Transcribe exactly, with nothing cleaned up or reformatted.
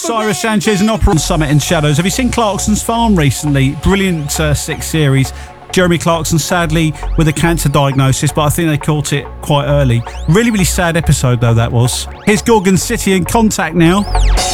Cyrus Sanchez and Opera Summit in Shadows. Have you seen Clarkson's Farm recently? Brilliant uh, six series. Jeremy Clarkson, sadly, with a cancer diagnosis, but I think they caught it quite early. Really, really sad episode, though, that was. Here's Gorgon City in Contact now.